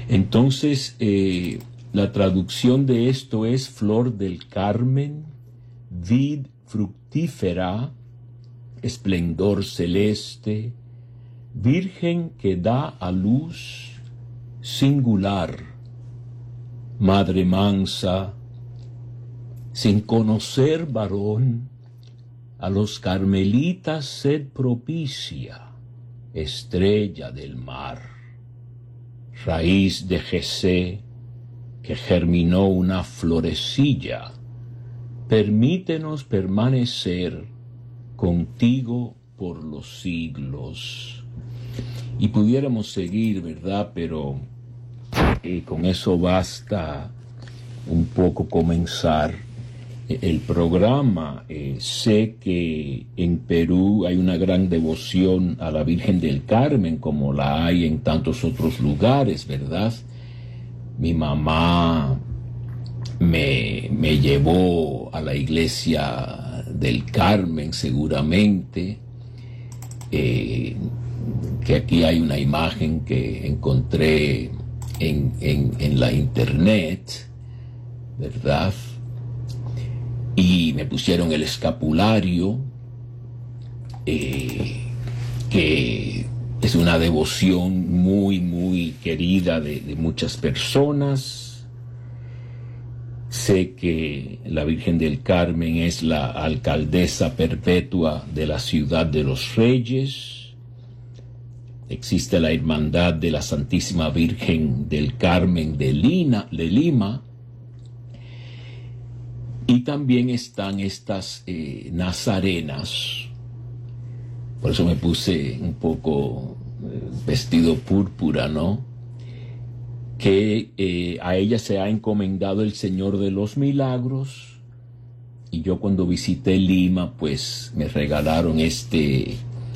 Entonces, la traducción de esto es flor del Carmen, vid fructífera, esplendor celeste, virgen que da a luz singular, madre mansa, sin conocer varón, a los carmelitas sed propicia, estrella del mar, raíz de Jesé que germinó una florecilla, permítenos permanecer contigo por los siglos. Y pudiéramos seguir, ¿verdad? Pero con eso basta un poco comenzar el programa. Sé que en Perú hay una gran devoción a la Virgen del Carmen, como la hay en tantos otros lugares, ¿verdad? Mi mamá me llevó a la iglesia del Carmen, seguramente. Que aquí hay una imagen que encontré en la internet, ¿verdad? Y me pusieron el escapulario, que es una devoción muy, muy querida de muchas personas. Sé que la Virgen del Carmen es la alcaldesa perpetua de la ciudad de los Reyes. Existe la Hermandad de la Santísima Virgen del Carmen de Lima. Y también están estas nazarenas. Por eso me puse un poco vestido púrpura, ¿no? Que a ella se ha encomendado el Señor de los Milagros. Y yo cuando visité Lima, pues me regalaron este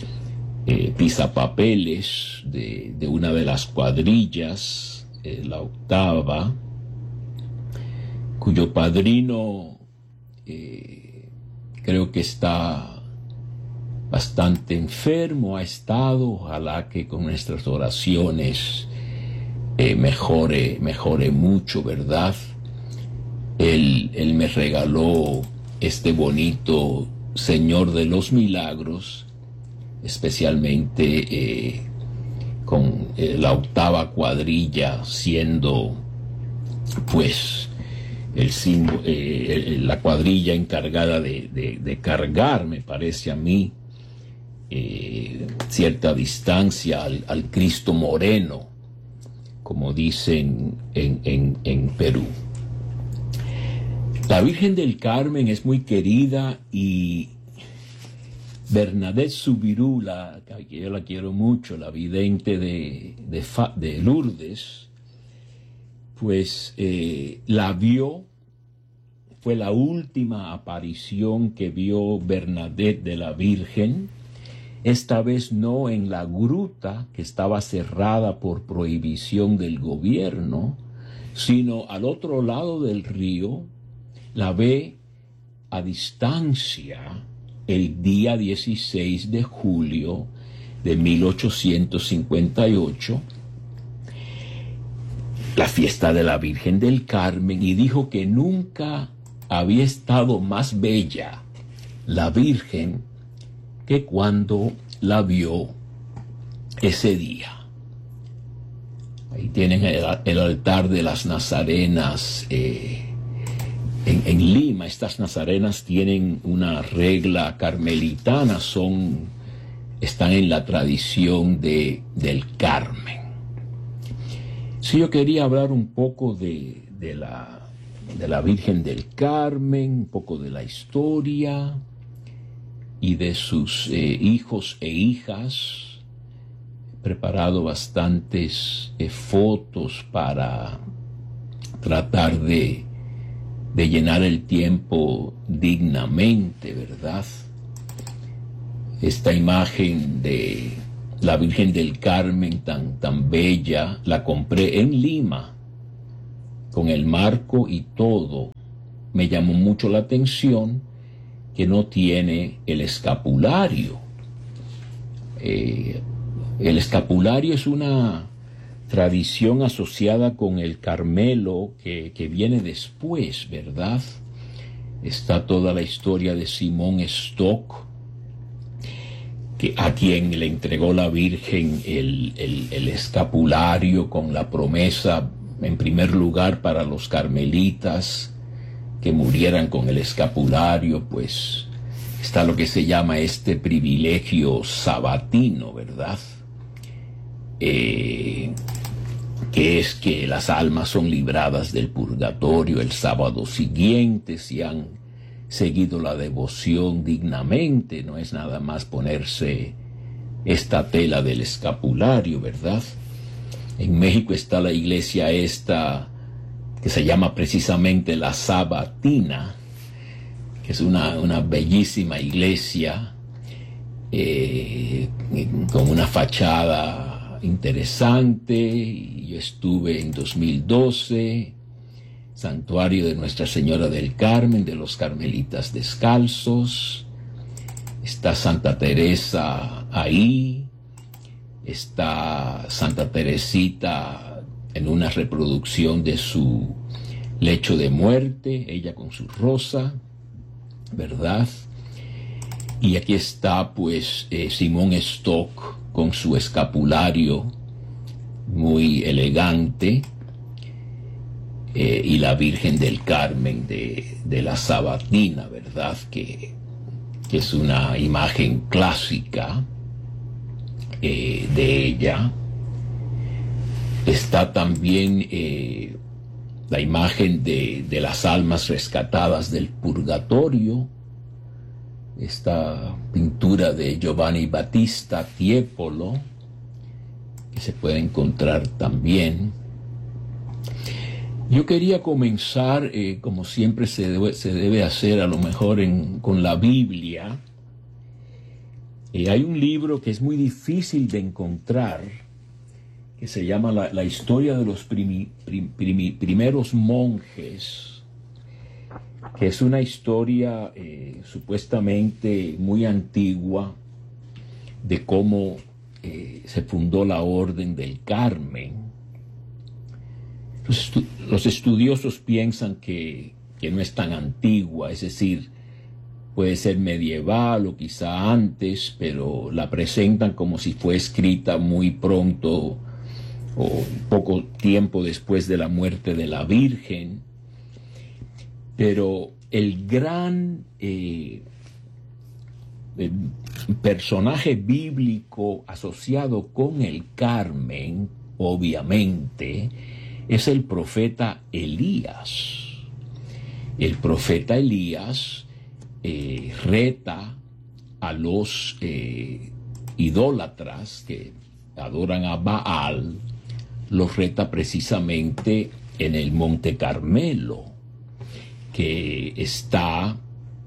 pisapapeles de una de las cuadrillas, la octava, cuyo padrino creo que está bastante enfermo, ha estado. Ojalá que con nuestras oraciones mejore mucho, ¿verdad? Él me regaló este bonito Señor de los Milagros, especialmente con la octava cuadrilla siendo pues el símbolo, la cuadrilla encargada de cargar, me parece a mí, cierta distancia al Cristo Moreno, como dicen en Perú. La Virgen del Carmen es muy querida, y Bernadette Soubirous, que yo la quiero mucho, la vidente de Lourdes, pues la vio. Fue la última aparición que vio Bernadette de la Virgen, esta vez no en la gruta, que estaba cerrada por prohibición del gobierno, sino al otro lado del río. La ve a distancia el día 16 de julio de 1858, la fiesta de la Virgen del Carmen, y dijo que nunca había estado más bella la Virgen que cuando la vio ese día. Ahí tienen el altar de las Nazarenas en Lima. Estas nazarenas tienen una regla carmelitana, están en la tradición del Carmen. Sí, yo quería hablar un poco de la Virgen del Carmen, un poco de la historia y de sus hijos e hijas. He preparado bastantes fotos para tratar de llenar el tiempo dignamente, ¿verdad? Esta imagen de la Virgen del Carmen tan bella, la compré en Lima, con el marco y todo. Me llamó mucho la atención que no tiene el escapulario. El escapulario es una tradición asociada con el Carmelo que viene después, ¿verdad? Está toda la historia de Simón Stock, a quien le entregó la Virgen el escapulario con la promesa, en primer lugar, para los carmelitas que murieran con el escapulario. Pues está lo que se llama este privilegio sabatino, ¿verdad? Que es que las almas son libradas del purgatorio el sábado siguiente si han seguido la devoción dignamente. No es nada más ponerse esta tela del escapulario, ¿verdad? En México está la iglesia esta que se llama precisamente la Sabatina, que es una bellísima iglesia con una fachada interesante. Y yo estuve en 2012, santuario de Nuestra Señora del Carmen, de los Carmelitas Descalzos. Está Santa Teresa ahí, está Santa Teresita en una reproducción de su lecho de muerte, ella con su rosa, ¿verdad? Y aquí está pues Simón Stock con su escapulario muy elegante, y la Virgen del Carmen de la Sabatina, ¿verdad? Que es una imagen clásica de ella. Está también la imagen de las almas rescatadas del purgatorio, esta pintura de Giovanni Battista Tiepolo, que se puede encontrar también. Yo quería comenzar, como siempre se debe hacer, a lo mejor con la Biblia. Hay un libro que es muy difícil de encontrar, que se llama La historia de los primeros monjes, que es una historia supuestamente muy antigua de cómo se fundó la Orden del Carmen. Los estudiosos piensan que no es tan antigua, es decir, puede ser medieval o quizá antes, pero la presentan como si fue escrita muy pronto o poco tiempo después de la muerte de la Virgen. Pero el gran personaje bíblico asociado con el Carmen, obviamente, es el profeta Elías. El profeta Elías reta a los idólatras que adoran a Baal, los reta precisamente en el Monte Carmelo, que está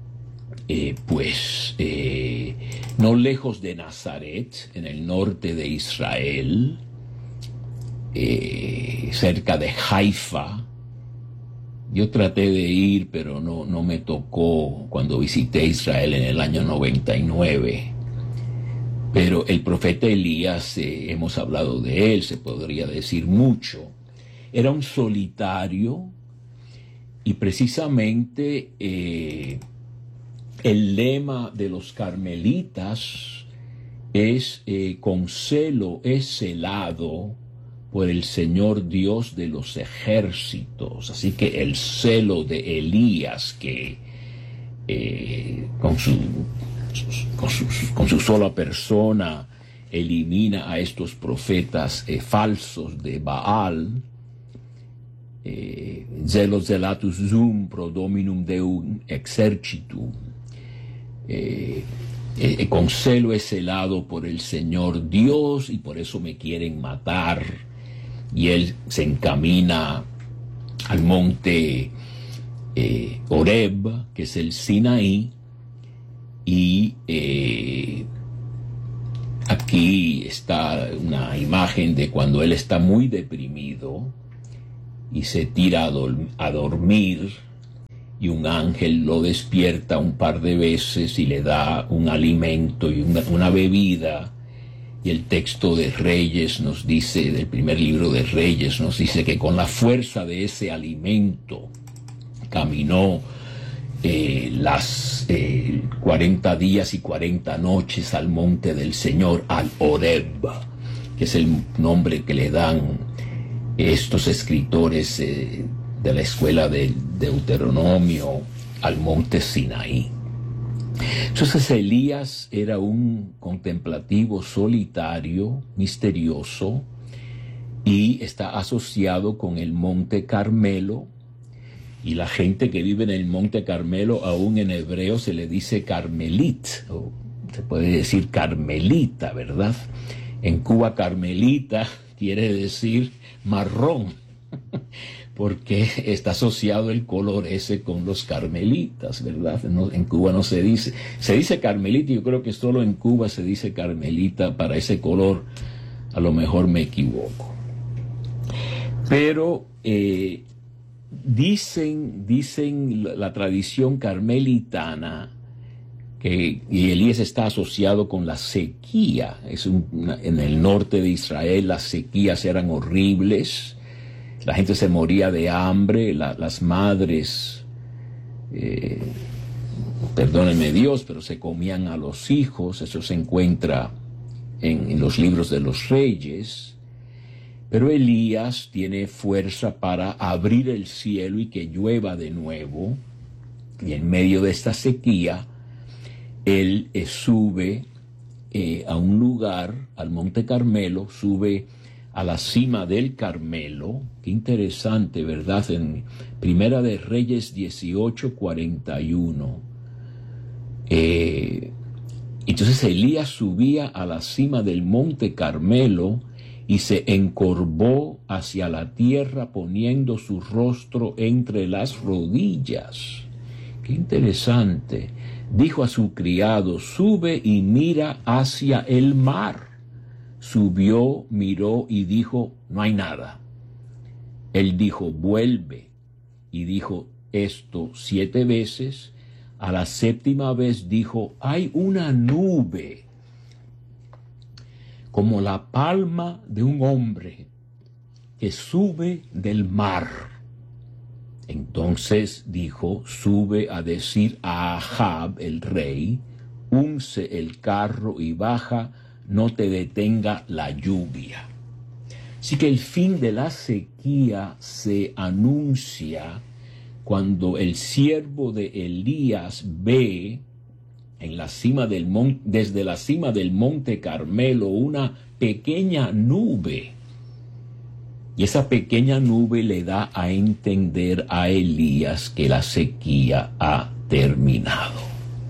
no lejos de Nazaret, en el norte de Israel, cerca de Haifa. Yo traté de ir, pero no me tocó cuando visité Israel en el año 99. Pero el profeta Elías, hemos hablado de él, se podría decir mucho. Era un solitario y precisamente el lema de los carmelitas es con celo es celado por el Señor Dios de los ejércitos. Así que el celo de Elías, que con su sola persona elimina a estos profetas falsos de Baal, zelos zelatus sum pro dominum deum exercitum, con celo es celado por el Señor Dios y por eso me quieren matar. Y él se encamina al monte Horeb, que es el Sinaí, y aquí está una imagen de cuando él está muy deprimido y se tira a dormir, y un ángel lo despierta un par de veces y le da un alimento y una bebida, Y el texto de Reyes nos dice, del primer libro de Reyes, nos dice que con la fuerza de ese alimento caminó las 40 días y 40 noches al monte del Señor, al Horeb, que es el nombre que le dan estos escritores de la escuela del Deuteronomio al monte Sinaí. Entonces Elías era un contemplativo solitario, misterioso, y está asociado con el monte Carmelo, y la gente que vive en el monte Carmelo, aún en hebreo se le dice carmelit, o se puede decir carmelita, ¿verdad? En Cuba carmelita quiere decir marrón, porque está asociado el color ese con los carmelitas, ¿verdad? No, en Cuba no se dice carmelita, y yo creo que solo en Cuba se dice carmelita para ese color, a lo mejor me equivoco. Pero dicen la tradición carmelitana que Elías está asociado con la sequía. En el norte de Israel las sequías eran horribles, la gente se moría de hambre, las madres, perdónenme Dios, pero se comían a los hijos. Eso se encuentra en los libros de los reyes. Pero Elías tiene fuerza para abrir el cielo y que llueva de nuevo, y en medio de esta sequía él sube a un lugar, al monte Carmelo, sube a la cima del Carmelo. Qué interesante, ¿verdad? En Primera de Reyes 18:41. Entonces Elías subía a la cima del monte Carmelo y se encorvó hacia la tierra poniendo su rostro entre las rodillas. Qué interesante. Dijo a su criado: sube y mira hacia el mar. Subió, miró y dijo: no hay nada. Él dijo: vuelve. Y dijo esto 7 veces. A la 7ª vez dijo: hay una nube como la palma de un hombre que sube del mar. Entonces dijo: sube a decir a Ahab el rey, unce el carro y baja, no te detenga la lluvia. Así que el fin de la sequía se anuncia cuando el siervo de Elías ve en la cima del desde la cima del monte Carmelo una pequeña nube. Y esa pequeña nube le da a entender a Elías que la sequía ha terminado.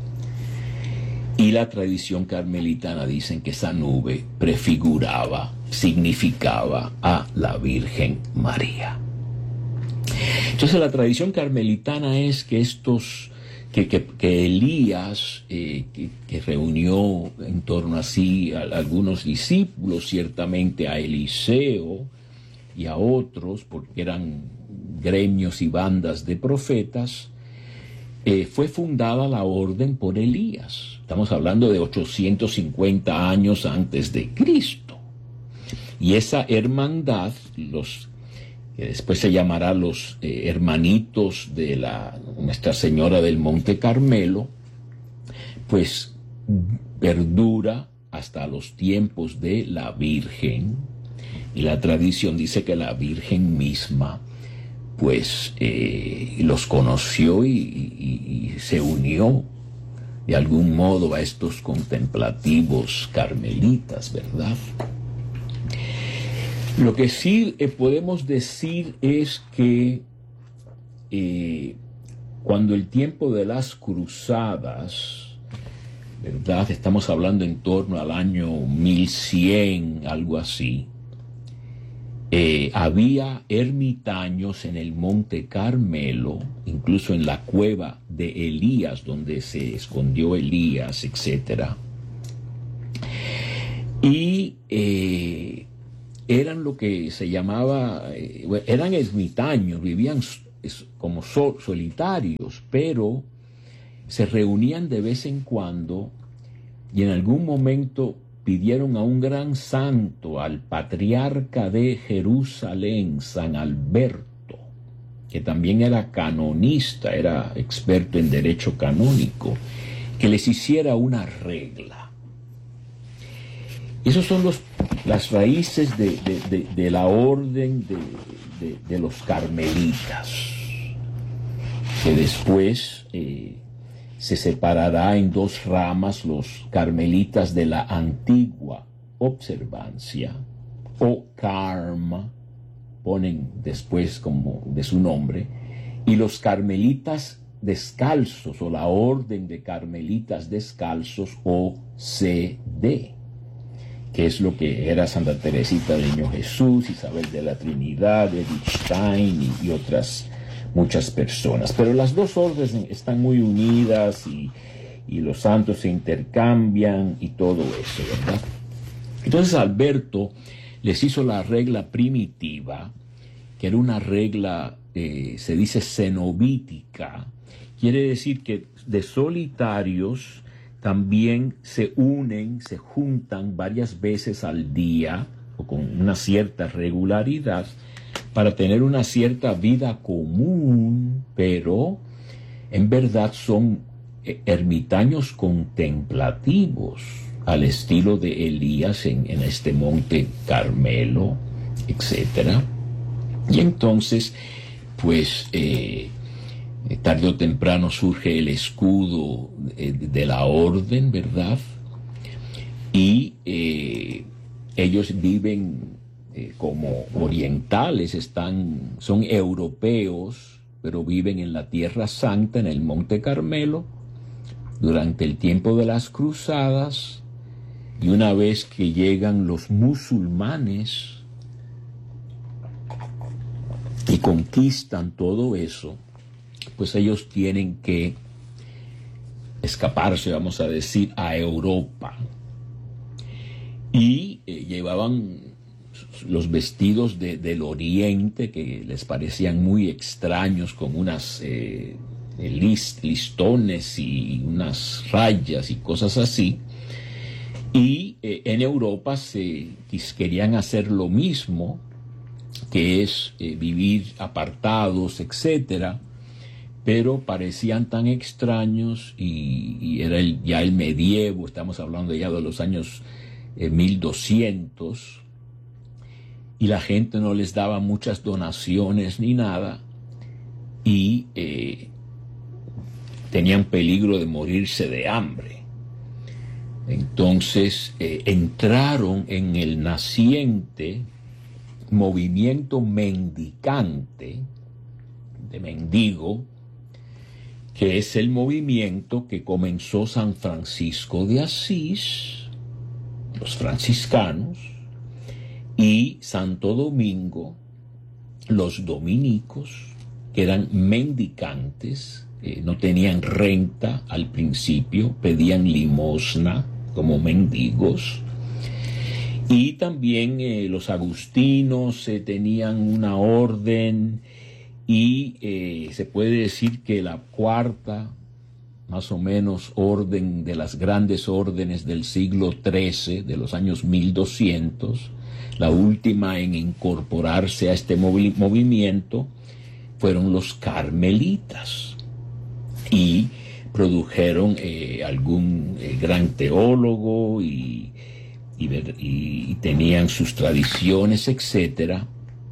Y la tradición carmelitana dicen que esa nube prefiguraba, significaba a la Virgen María. Entonces la tradición carmelitana es que que Elías, que reunió en torno a sí a algunos discípulos, ciertamente a Eliseo y a otros, porque eran gremios y bandas de profetas, fue fundada la orden por Elías. Estamos hablando de 850 años antes de Cristo. Y esa hermandad, que después se llamará los hermanitos de Nuestra Señora del Monte Carmelo, pues perdura hasta los tiempos de la Virgen, y la tradición dice que la Virgen misma pues los conoció y se unió de algún modo a estos contemplativos carmelitas, ¿verdad? Lo que sí podemos decir es que cuando el tiempo de las cruzadas, ¿verdad? Estamos hablando en torno al año 1100, algo así, había ermitaños en el monte Carmelo, incluso en la cueva de Elías, donde se escondió Elías, etc. Y eran lo que se llamaba, eran ermitaños, vivían como solitarios, pero se reunían de vez en cuando y en algún momento pidieron a un gran santo, al patriarca de Jerusalén, San Alberto, que también era canonista, era experto en derecho canónico, que les hiciera una regla. Esos son las raíces de la orden de los carmelitas, que después se separará en dos ramas: los carmelitas de la antigua observancia, o Karma, ponen después como de su nombre, y los carmelitas descalzos, o la orden de carmelitas descalzos, o CD, que es lo que era Santa Teresita del Niño Jesús, Isabel de la Trinidad, Edith Stein y otras muchas personas. Pero las dos órdenes están muy unidas y los santos se intercambian y todo eso, ¿verdad? Entonces Alberto les hizo la regla primitiva, que era una regla, se dice cenobítica. Quiere decir que de solitarios también se unen, se juntan varias veces al día o con una cierta regularidad para tener una cierta vida común, pero en verdad son ermitaños contemplativos, al estilo de Elías en este monte Carmelo, etc. Y entonces, pues, tarde o temprano surge el escudo de la orden, ¿verdad? Y ellos viven como orientales, son europeos, pero viven en la Tierra Santa, en el Monte Carmelo, durante el tiempo de las cruzadas, y una vez que llegan los musulmanes y conquistan todo eso, pues ellos tienen que escaparse, vamos a decir, a Europa. Y llevaban los vestidos del oriente, que les parecían muy extraños, con unas listones y unas rayas y cosas así. Y en Europa querían hacer lo mismo, que es vivir apartados, etcétera, pero parecían tan extraños, y era ya el medievo, estamos hablando ya de los años 1200, y la gente no les daba muchas donaciones ni nada, y tenían peligro de morirse de hambre. Entonces entraron en el naciente movimiento mendicante, de mendigo, que es el movimiento que comenzó San Francisco de Asís, los franciscanos, y Santo Domingo, los dominicos, que eran mendicantes, no tenían renta al principio, pedían limosna como mendigos. Y también los agustinos tenían una orden, y se puede decir que la cuarta, más o menos, orden de las grandes órdenes del siglo XIII, de los años 1200, la última en incorporarse a este movimiento, fueron los carmelitas, y produjeron algún gran teólogo y tenían sus tradiciones, etcétera.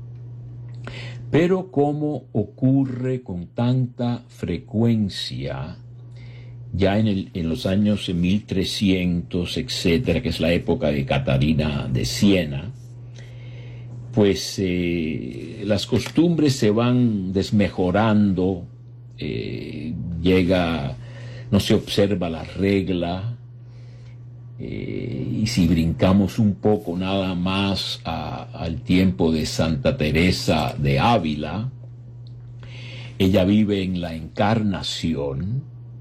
Pero como ocurre con tanta frecuencia ya en los años 1300, etcétera, que es la época de Catarina de Siena, pues las costumbres se van desmejorando, no se observa la regla, y si brincamos un poco nada más al tiempo de Santa Teresa de Ávila, ella vive en la Encarnación,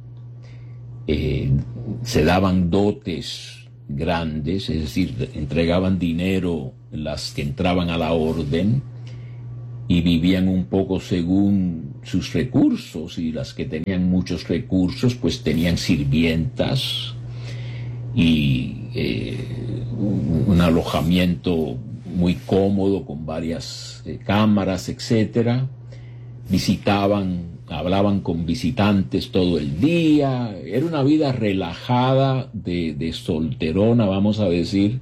se daban dotes grandes, es decir, entregaban dinero las que entraban a la orden, y vivían un poco según sus recursos, y las que tenían muchos recursos pues tenían sirvientas, y un alojamiento muy cómodo con varias cámaras, etcétera. Hablaban con visitantes todo el día. Era una vida relajada de solterona, vamos a decir.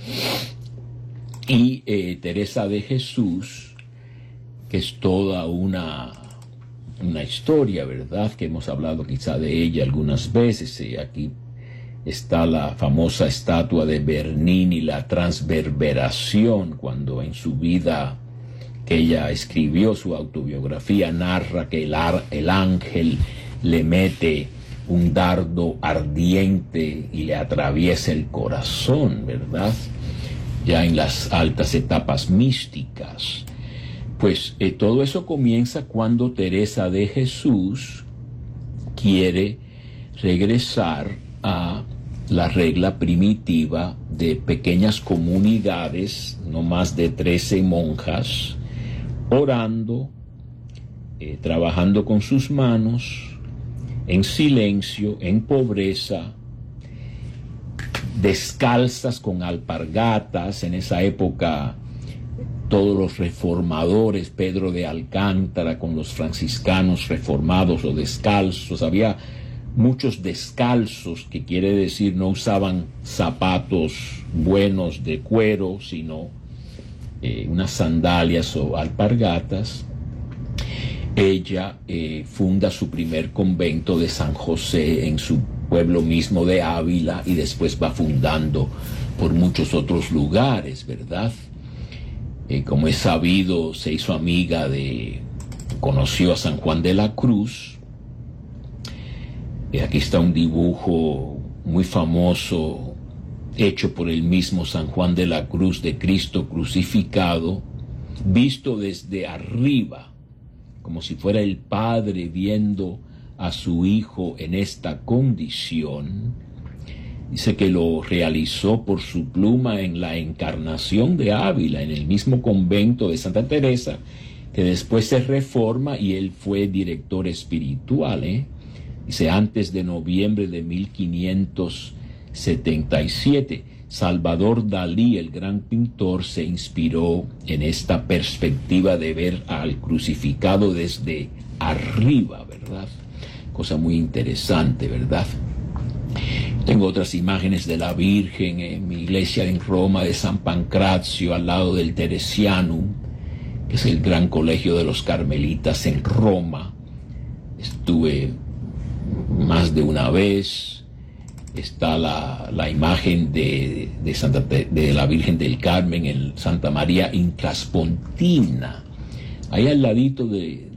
Y Teresa de Jesús, que es toda una historia, ¿verdad? Que hemos hablado quizá de ella algunas veces. Aquí está la famosa estatua de Bernini, la transverberación, cuando en su vida que ella escribió su autobiografía narra que el ángel le mete un dardo ardiente y le atraviesa el corazón, ¿verdad? Ya en las altas etapas místicas. Pues todo eso comienza cuando Teresa de Jesús quiere regresar a la regla primitiva de pequeñas comunidades, no más de 13 monjas, orando, trabajando con sus manos, en silencio, en pobreza, descalzas con alpargatas. En esa época todos los reformadores, Pedro de Alcántara con los franciscanos reformados o descalzos, había muchos descalzos, que quiere decir no usaban zapatos buenos de cuero, sino unas sandalias o alpargatas. Ella funda su primer convento de San José en su pueblo mismo de Ávila, y después va fundando por muchos otros lugares, ¿verdad? Como es sabido, se hizo amiga conoció a San Juan de la Cruz. Aquí está un dibujo muy famoso hecho por el mismo San Juan de la Cruz, de Cristo crucificado, visto desde arriba, como si fuera el Padre viendo a su Hijo en esta condición. Dice que lo realizó por su pluma en la Encarnación de Ávila, en el mismo convento de Santa Teresa, que después se reforma y él fue director espiritual. Dice, antes de noviembre de 1577, Salvador Dalí, el gran pintor, se inspiró en esta perspectiva de ver al crucificado desde arriba, ¿verdad? Cosa muy interesante, ¿verdad? Tengo otras imágenes de la Virgen en mi iglesia en Roma, de San Pancrazio, al lado del Teresianum, que es el gran colegio de los carmelitas en Roma. Estuve más de una vez. Está la imagen de la Virgen del Carmen en Santa María Intraspontina, ahí al ladito de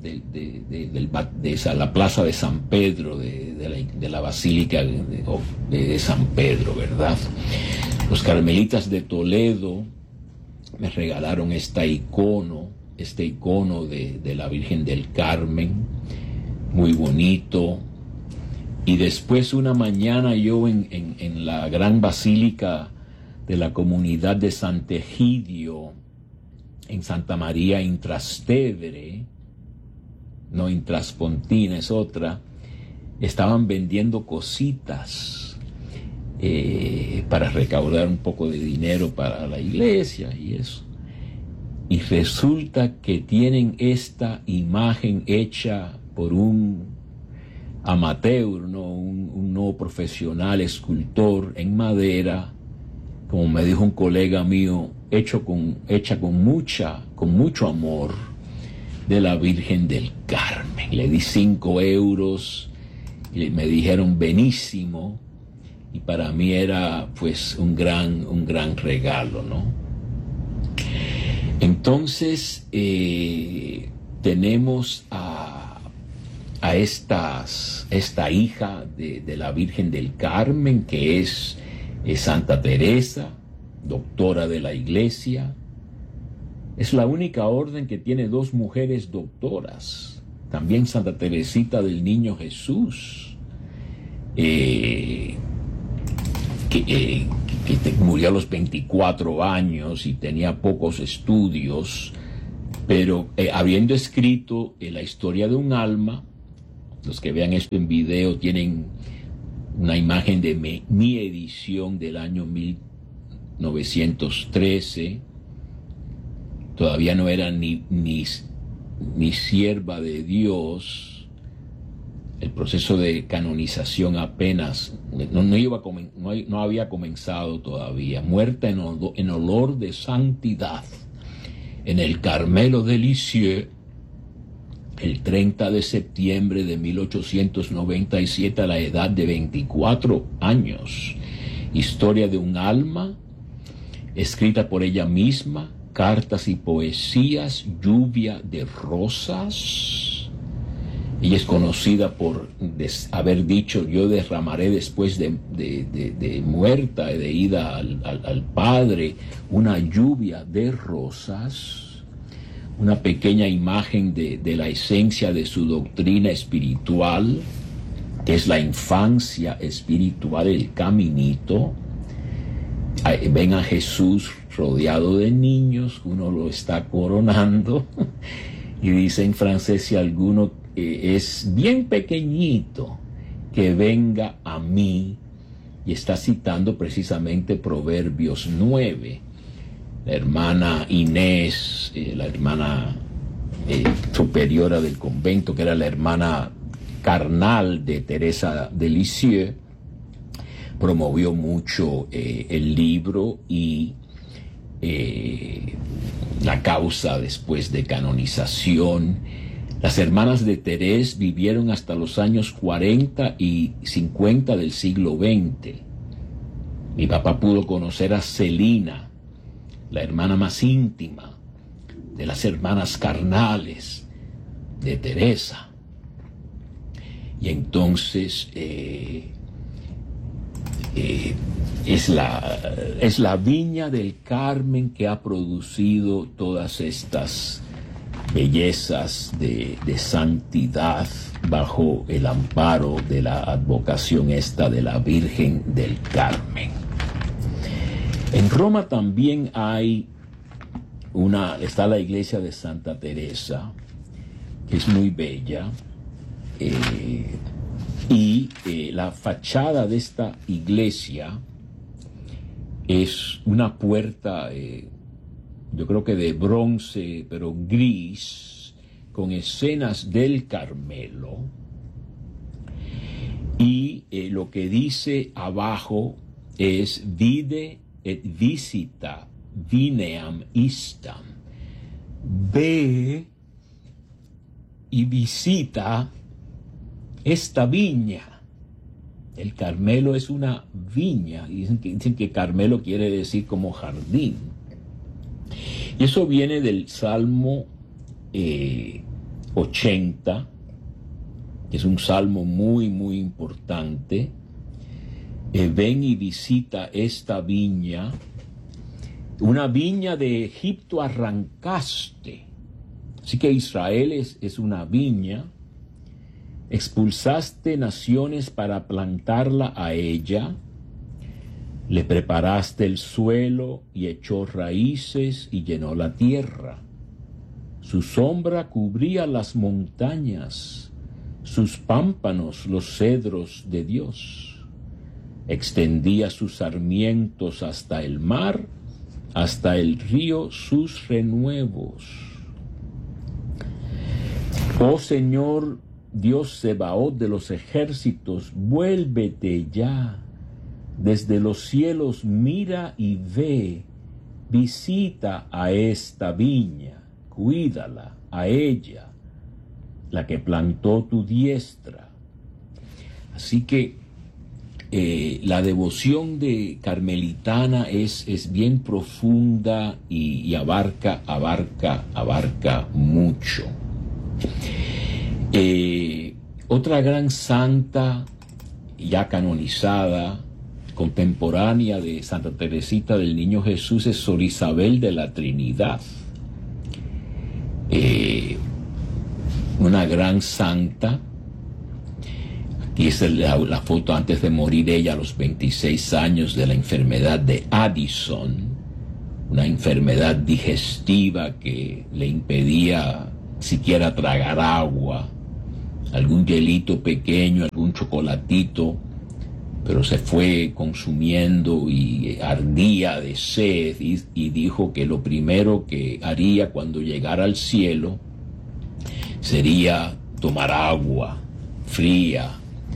la plaza de San Pedro, de la Basílica de San Pedro, ¿verdad? Los carmelitas de Toledo me regalaron este icono de la Virgen del Carmen, muy bonito. Y después una mañana yo en la gran basílica de la comunidad de Sant'Egidio, en Santa María Intrastevere, no Intraspontina, es otra, estaban vendiendo cositas para recaudar un poco de dinero para la iglesia y eso. Y resulta que tienen esta imagen hecha por un amateur, ¿no? Un no profesional escultor en madera, como me dijo un colega mío, hecha con mucho amor, de la Virgen del Carmen. Le di 5 euros y me dijeron benísimo, y para mí era pues un gran regalo, ¿no? Entonces tenemos a esta hija de la Virgen del Carmen, que es Santa Teresa, doctora de la Iglesia. Es la única orden que tiene 2 mujeres doctoras. También Santa Teresita del Niño Jesús, que murió a los 24 años y tenía pocos estudios, pero habiendo escrito la historia de un alma. Los que vean esto en video tienen una imagen de mi edición del año 1913. Todavía no era ni sierva de Dios. El proceso de canonización apenas no había comenzado todavía. Muerta en olor de santidad en el Carmelo de Lisieux, el 30 de septiembre de 1897, a la edad de 24 años. Historia de un alma, escrita por ella misma, cartas y poesías, lluvia de rosas. Ella es conocida por haber dicho: yo derramaré después de muerta, de ida al Padre, una lluvia de rosas, una pequeña imagen de la esencia de su doctrina espiritual, que es la infancia espiritual, el caminito. Ven a Jesús rodeado de niños, uno lo está coronando, y dice en francés: si alguno es bien pequeñito, que venga a mí. Y está citando precisamente Proverbios 9. La hermana Inés, la hermana superiora del convento, que era la hermana carnal de Teresa de Lisieux, promovió mucho el libro y la causa después de canonización. Las hermanas de Terés vivieron hasta los años 40 y 50 del siglo XX. Mi papá pudo conocer a Celina, la hermana más íntima de las hermanas carnales de Teresa. Y entonces es la viña del Carmen que ha producido todas estas bellezas de santidad bajo el amparo de la advocación esta de la Virgen del Carmen. En Roma también está la iglesia de Santa Teresa, que es muy bella, y la fachada de esta iglesia es una puerta, yo creo que de bronce, pero gris, con escenas del Carmelo. Y lo que dice abajo es: vide et visita vineam istam. Ve y visita esta viña. El Carmelo es una viña. Dicen que Carmelo quiere decir como jardín. Y eso viene del Salmo 80, que es un salmo muy, muy importante. Ven y visita esta viña. Una viña de Egipto arrancaste. Así que Israel es una viña. Expulsaste naciones para plantarla a ella. Le preparaste el suelo y echó raíces y llenó la tierra. Su sombra cubría las montañas, sus pámpanos los cedros de Dios. Extendía sus sarmientos hasta el mar, hasta el río sus renuevos. Oh Señor, Dios Sebaot de los ejércitos, vuélvete ya. Desde los cielos mira y ve, visita a esta viña, cuídala a ella, la que plantó tu diestra. Así que la devoción de carmelitana es bien profunda y abarca mucho. Otra gran santa ya canonizada, contemporánea de Santa Teresita del Niño Jesús, es Sor Isabel de la Trinidad. Una gran santa. Aquí es la foto antes de morir ella a los 26 años de la enfermedad de Addison, una enfermedad digestiva que le impedía siquiera tragar agua, algún hielito pequeño, algún chocolatito, pero se fue consumiendo y ardía de sed, y dijo que lo primero que haría cuando llegara al cielo sería tomar agua fría.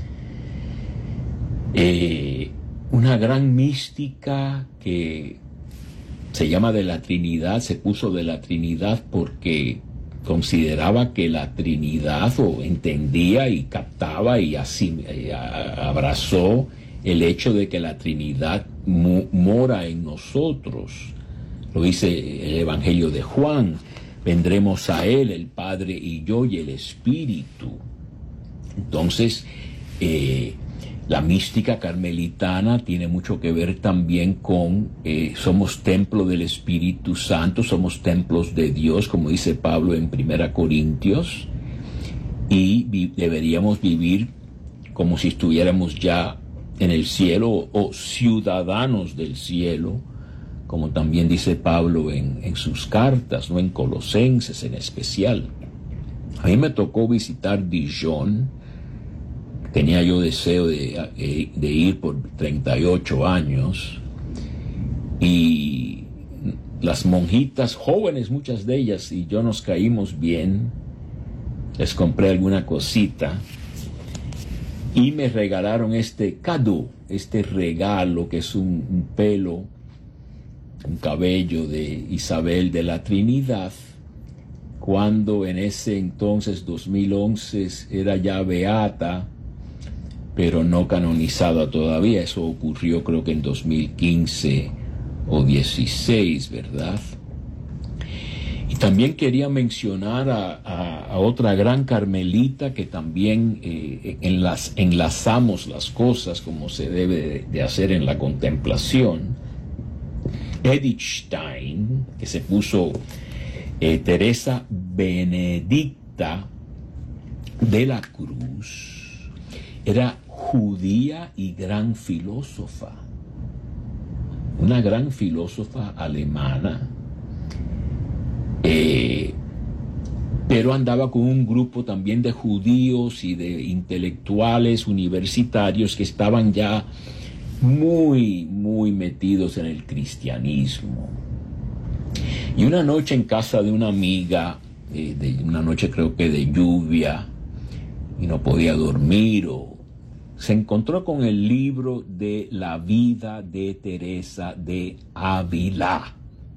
Una gran mística que se llama de la Trinidad, se puso de la Trinidad porque consideraba que la Trinidad, o entendía y captaba y así abrazó el hecho de que la Trinidad mora en nosotros. Lo dice el Evangelio de Juan: vendremos a Él, el Padre y yo y el Espíritu. Entonces, la mística carmelitana tiene mucho que ver también con somos templo del Espíritu Santo, somos templos de Dios, como dice Pablo en 1 Corintios, y deberíamos vivir como si estuviéramos ya en el cielo, o ciudadanos del cielo, como también dice Pablo en sus cartas, ¿no? En Colosenses en especial. A mí me tocó visitar Dijon. Tenía yo deseo de ir por 38 años, y las monjitas jóvenes, muchas de ellas, y yo nos caímos bien. Les compré alguna cosita y me regalaron este cadeau, este regalo que es un pelo, un cabello de Isabel de la Trinidad, cuando en ese entonces, 2011, era ya beata, pero no canonizada todavía. Eso ocurrió creo que en 2015 o 16, ¿verdad? Y también quería mencionar a otra gran carmelita que también enlazamos las cosas como se debe de hacer en la contemplación. Edith Stein, que se puso Teresa Benedicta de la Cruz, era judía y gran filósofa, una gran filósofa alemana, pero andaba con un grupo también de judíos y de intelectuales universitarios que estaban ya muy, muy metidos en el cristianismo. Y una noche en casa de una amiga, una noche creo que de lluvia, y no podía dormir, se encontró con el libro de la vida de Teresa de Ávila,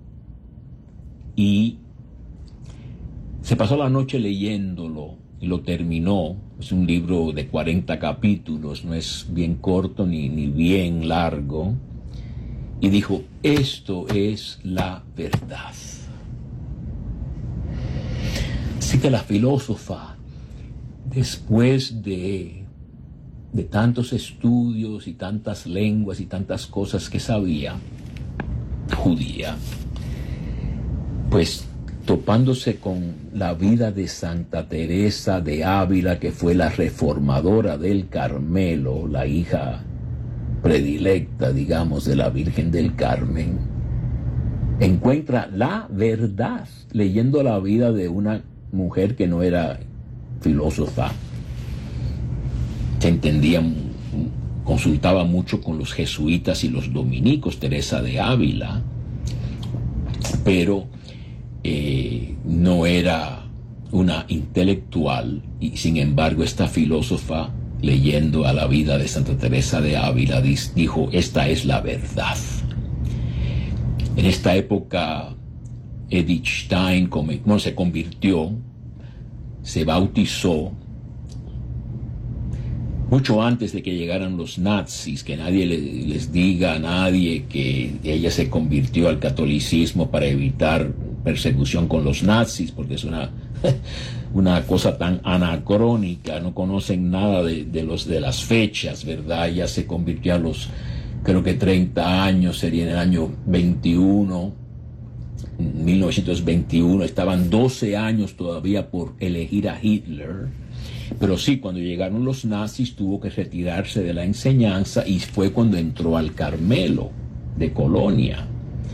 y se pasó la noche leyéndolo y lo terminó. Es un libro de 40 capítulos, no es bien corto ni bien largo, y dijo: esto es la verdad. Así que la filósofa, después de tantos estudios y tantas lenguas y tantas cosas que sabía, judía, pues topándose con la vida de Santa Teresa de Ávila, que fue la reformadora del Carmelo, la hija predilecta, digamos, de la Virgen del Carmen, encuentra la verdad leyendo la vida de una mujer que no era filósofa. Se entendía, consultaba mucho con los jesuitas y los dominicos, Teresa de Ávila, pero no era una intelectual, y sin embargo esta filósofa, leyendo a la vida de Santa Teresa de Ávila, dijo: esta es la verdad. En esta época Edith Stein se convirtió, se bautizó, mucho antes de que llegaran los nazis. Que nadie les diga a nadie que ella se convirtió al catolicismo para evitar persecución con los nazis, porque es una cosa tan anacrónica, no conocen nada de las fechas, ¿verdad? Ella se convirtió a los, creo que 30 años, sería en el año 1921, estaban 12 años todavía por elegir a Hitler. Pero sí, cuando llegaron los nazis tuvo que retirarse de la enseñanza, y fue cuando entró al Carmelo de Colonia.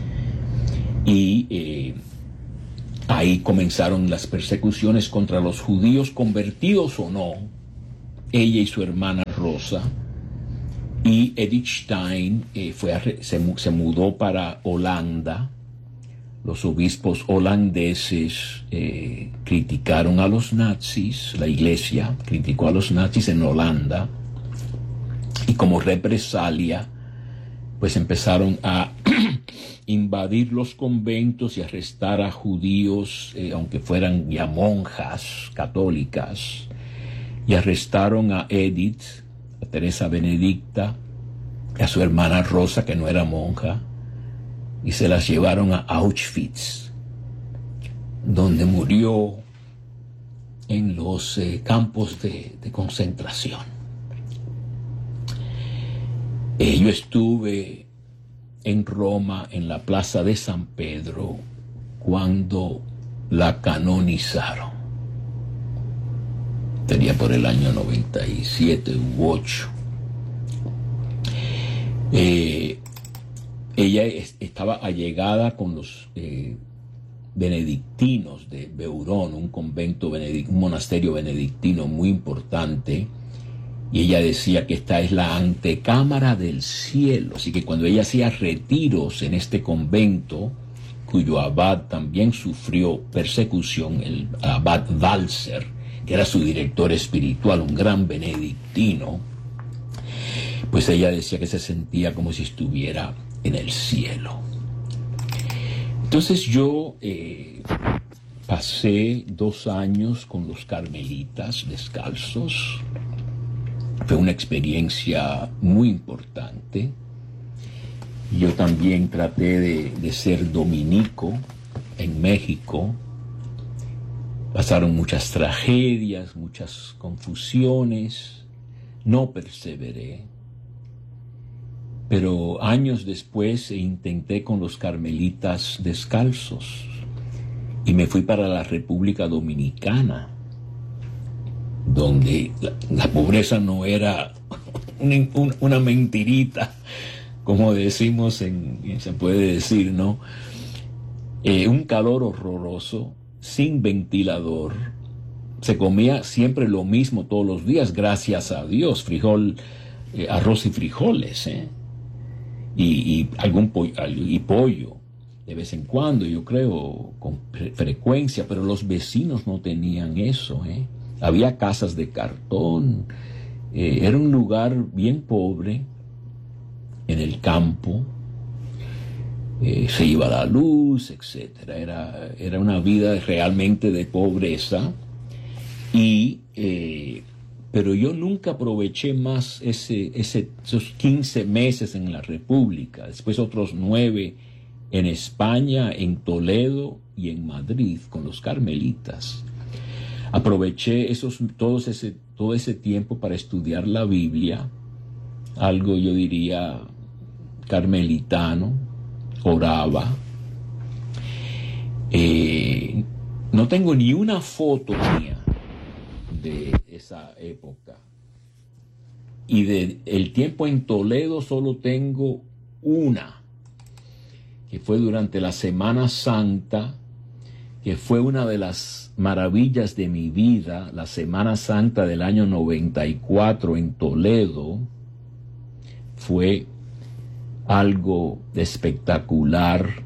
Y ahí comenzaron las persecuciones contra los judíos, convertidos o no. Ella y su hermana Rosa Y Edith Stein se mudó para Holanda. Los obispos holandeses criticaron a los nazis, la iglesia criticó a los nazis en Holanda, y como represalia, pues empezaron a invadir los conventos y arrestar a judíos, aunque fueran ya monjas católicas, y arrestaron a Edith, a Teresa Benedicta, a su hermana Rosa, que no era monja, y se las llevaron a Auschwitz, donde murió en los campos de concentración. Yo estuve en Roma, en la plaza de San Pedro, cuando la canonizaron. Tenía por el año 97 u 8. Ella estaba allegada con los benedictinos de Beurón, un monasterio benedictino muy importante, y ella decía que esta es la antecámara del cielo. Así que cuando ella hacía retiros en este convento, cuyo abad también sufrió persecución, el abad Walser, que era su director espiritual, un gran benedictino, pues ella decía que se sentía como si estuviera en el cielo. Entonces yo pasé 2 años con los carmelitas descalzos. Fue una experiencia muy importante. Yo también traté de ser dominico en México. Pasaron muchas tragedias, muchas confusiones. No perseveré. Pero años después intenté con los carmelitas descalzos y me fui para la República Dominicana, donde la pobreza no era una mentirita, como decimos se puede decir, ¿no? Un calor horroroso, sin ventilador. Se comía siempre lo mismo todos los días, gracias a Dios, arroz y frijoles, y algún pollo de vez en cuando, yo creo, con frecuencia, pero los vecinos no tenían eso, Había casas de cartón, era un lugar bien pobre, en el campo, se iba la luz, etcétera. Era una vida realmente de pobreza, pero yo nunca aproveché más esos 15 meses en la República, después otros 9 en España, en Toledo y en Madrid con los carmelitas. Aproveché todo ese tiempo para estudiar la Biblia, algo yo diría carmelitano, oraba. No tengo ni una foto mía de esa época. Y el tiempo en Toledo solo tengo una, que fue durante la Semana Santa, que fue una de las maravillas de mi vida, la Semana Santa del año 94 en Toledo. Fue algo espectacular,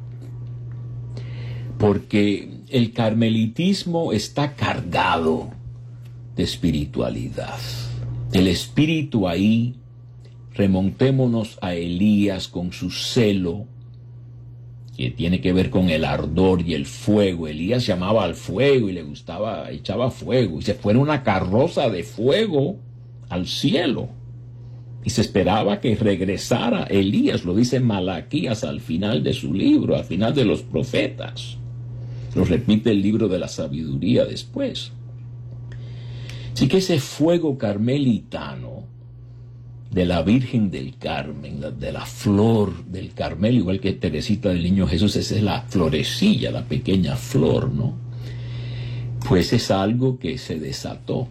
porque el carmelitismo está cargado de espiritualidad. El espíritu ahí, remontémonos a Elías con su celo, que tiene que ver con el ardor y el fuego. Elías llamaba al fuego y le gustaba, echaba fuego, y se fue en una carroza de fuego al cielo. Y se esperaba que regresara Elías, lo dice Malaquías al final de su libro, al final de los profetas. Lo repite el libro de la sabiduría después. Así que ese fuego carmelitano de la Virgen del Carmen, de la flor del Carmelo, igual que Teresita del Niño Jesús, esa es la florecilla, la pequeña flor, ¿no? Pues es algo que se desató.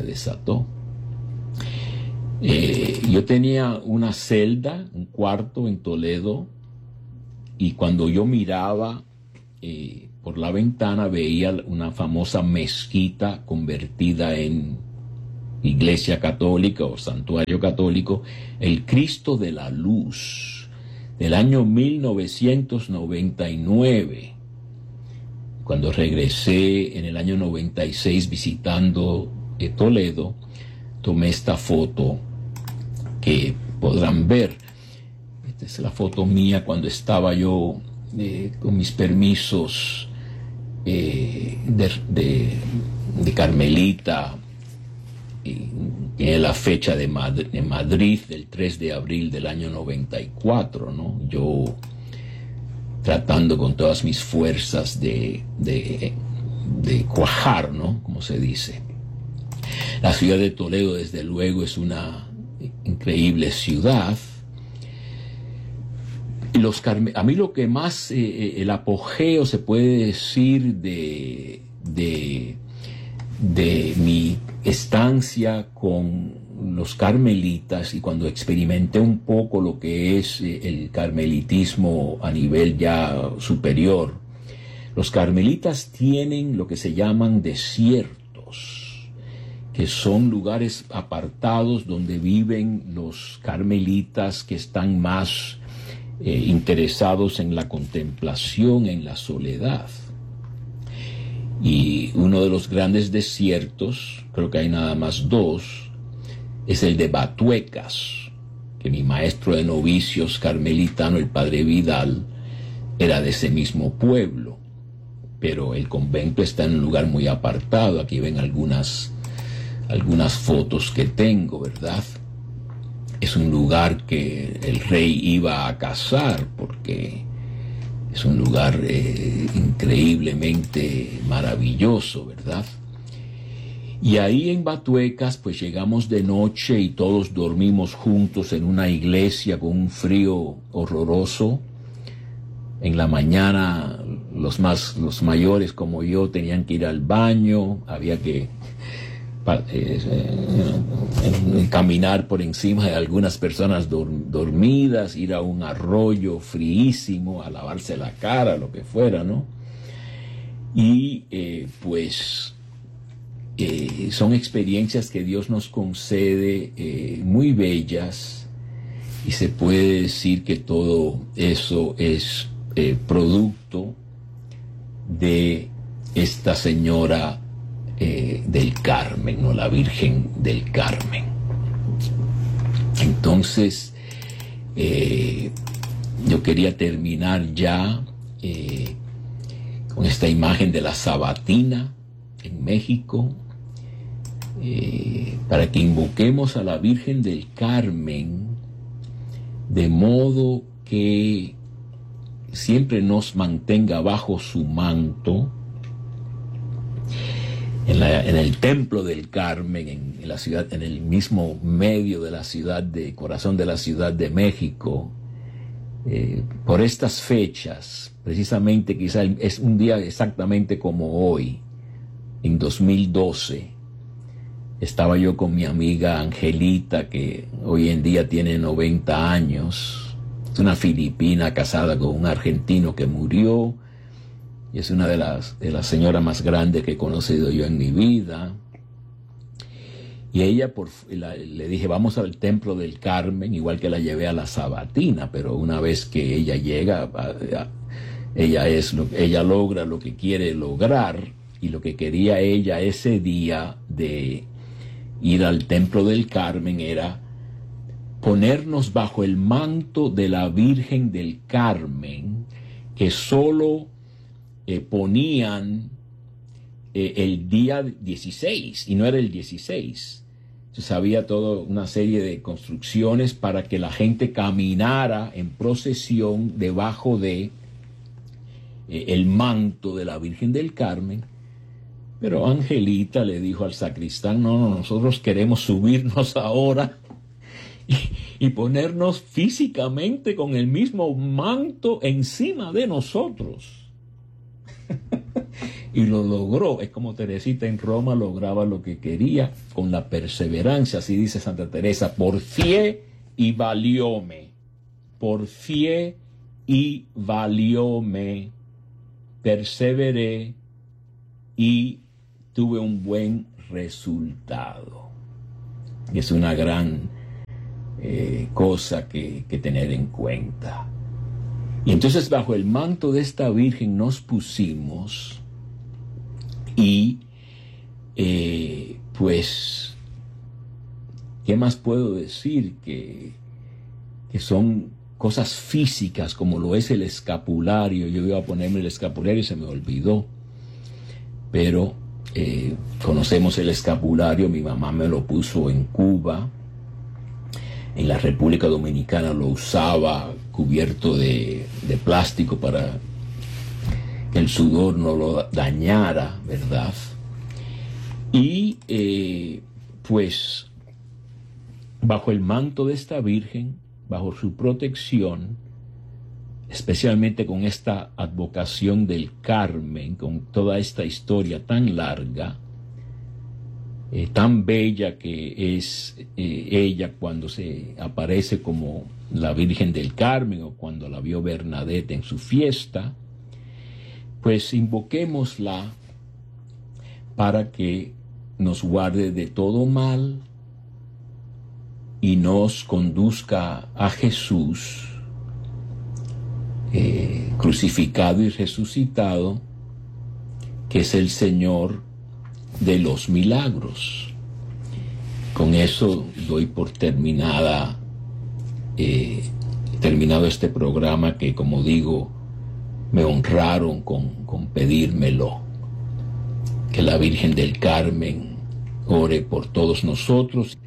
Yo tenía una celda, un cuarto en Toledo, y cuando yo miraba por la ventana veía una famosa mezquita convertida en iglesia católica o santuario católico, el Cristo de la Luz, del año 1999. Cuando regresé en el año 96 visitando Toledo, tomé esta foto que podrán ver. Esta es la foto mía cuando estaba yo con mis permisos de carmelita. Tiene la fecha de Madrid del 3 de abril del año 94, ¿no? Yo tratando con todas mis fuerzas de cuajar, ¿no? Como se dice. La ciudad de Toledo, desde luego, es una increíble ciudad. A mí lo que más, el apogeo, se puede decir, de mi estancia con los carmelitas, y cuando experimenté un poco lo que es el carmelitismo a nivel ya superior, los carmelitas tienen lo que se llaman desiertos, que son lugares apartados donde viven los carmelitas que están más interesados en la contemplación, en la soledad. Y uno de los grandes desiertos, creo que hay nada más dos, es el de Batuecas, que mi maestro de novicios carmelitano, el padre Vidal, era de ese mismo pueblo. Pero el convento está en un lugar muy apartado. Aquí ven algunas fotos que tengo, ¿verdad? Es un lugar que el rey iba a cazar, porque es un lugar increíblemente maravilloso, ¿verdad? Y ahí en Batuecas, pues llegamos de noche y todos dormimos juntos en una iglesia con un frío horroroso. En la mañana los mayores como yo tenían que ir al baño, había que caminar por encima de algunas personas dormidas, ir a un arroyo fríísimo a lavarse la cara, lo que fuera, ¿no? Y son experiencias que Dios nos concede muy bellas, y se puede decir que todo eso es producto de esta señora del Carmen, ¿no? La Virgen del Carmen. Entonces, yo quería terminar ya con esta imagen de la Sabatina en México, para que invoquemos a la Virgen del Carmen de modo que siempre nos mantenga bajo su manto. En el templo del Carmen, en la ciudad, en el mismo medio de la ciudad, corazón de la Ciudad de México, por estas fechas, precisamente quizá es un día exactamente como hoy, en 2012, estaba yo con mi amiga Angelita, que hoy en día tiene 90 años, es una filipina casada con un argentino que murió, y es una de las señoras más grandes que he conocido yo en mi vida. Y ella, le dije, vamos al templo del Carmen, igual que la llevé a la Sabatina, pero una vez que ella llega, ella logra lo que quiere lograr, y lo que quería ella ese día de ir al templo del Carmen era ponernos bajo el manto de la Virgen del Carmen, que solo ponían el día 16, y no era el 16. Entonces había toda una serie de construcciones para que la gente caminara en procesión debajo de el manto de la Virgen del Carmen. Pero Angelita le dijo al sacristán, no, nosotros queremos subirnos ahora y ponernos físicamente con el mismo manto encima de nosotros. Y lo logró. Es como Teresita en Roma lograba lo que quería con la perseverancia. Así dice Santa Teresa: porfié y valióme, porfié y valióme, perseveré y tuve un buen resultado. Es una gran cosa que tener en cuenta. Y entonces bajo el manto de esta Virgen nos pusimos y pues, ¿qué más puedo decir? Que son cosas físicas como lo es el escapulario. Yo iba a ponerme el escapulario y se me olvidó, pero conocemos el escapulario. Mi mamá me lo puso en Cuba. En la República Dominicana lo usaba cubierto de plástico para que el sudor no lo dañara, ¿verdad? Y pues bajo el manto de esta Virgen, bajo su protección, especialmente con esta advocación del Carmen, con toda esta historia tan larga, tan bella que es ella cuando se aparece como la Virgen del Carmen o cuando la vio Bernadette en su fiesta, pues invoquémosla para que nos guarde de todo mal y nos conduzca a Jesús crucificado y resucitado, que es el Señor de los milagros. Con eso doy por terminado este programa que, como digo, me honraron con pedírmelo. Que la Virgen del Carmen ore por todos nosotros.